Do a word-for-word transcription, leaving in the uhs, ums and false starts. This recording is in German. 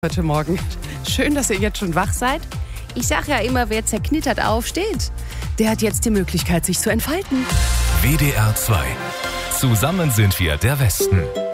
Heute Morgen. Schön, dass ihr jetzt schon wach seid. Ich sage ja immer, wer zerknittert aufsteht, der hat jetzt die Möglichkeit, sich zu entfalten. W D R zwei. Zusammen sind wir der Westen.